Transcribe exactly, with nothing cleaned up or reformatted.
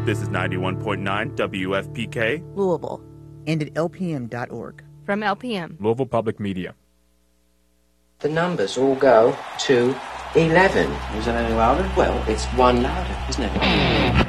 This is ninety-one point nine W F P K, Louisville. And at L P M dot org. From L P M, Louisville Public Media. The numbers all go to eleven. Is it any louder? Well, it's one louder, isn't it?